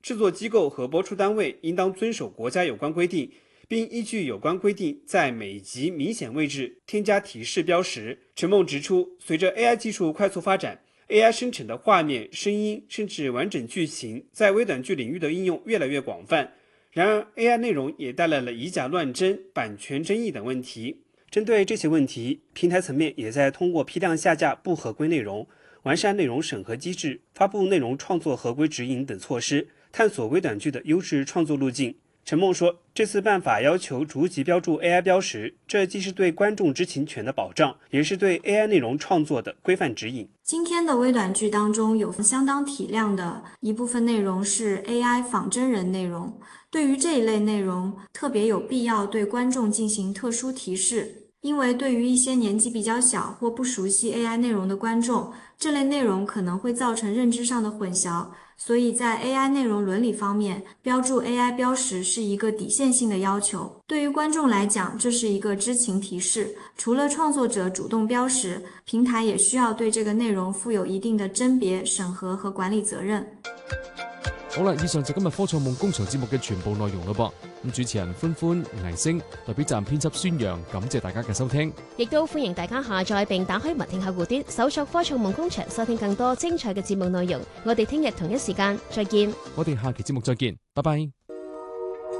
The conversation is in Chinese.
制作机构和播出单位应当遵守国家有关规定，并依据有关规定在每集明显位置添加提示标识。陈梦指出，随着 AI 技术快速发展， AI 生成的画面、声音甚至完整剧情在微短剧领域的应用越来越广泛。然而 AI 内容也带来了以假乱真、版权争议等问题。针对这些问题，平台层面也在通过批量下架不合规内容、完善内容审核机制、发布内容创作合规指引等措施，探索微短剧的优质创作路径。陈梦说，这次办法要求逐级标注 AI 标识，这既是对观众知情权的保障，也是对 AI 内容创作的规范指引。 今天的微短剧当中有相当体量的一部分内容是 AI 仿真人内容，对于这一类内容，特别有必要对观众进行特殊提示，因为对于一些年纪比较小或不熟悉 AI 内容的观众，这类内容可能会造成认知上的混淆，所以在 AI 内容伦理方面，标注 AI 标识是一个底线性的要求。对于观众来讲，这是一个知情提示。除了创作者主动标识，平台也需要对这个内容负有一定的甄别、审核和管理責任。 好啦，以上就今日科創夢工場節目嘅全部內容啦噃。咁主持人歡歡、倪星，代表站編輯孫陽，感謝大家嘅收聽。 亦都歡迎大家下載並打開文聽客戶端，搜索科創夢工場，收聽更多精彩嘅節目內容。我哋聽日同一時間再見。 我哋下期節目再見，拜拜。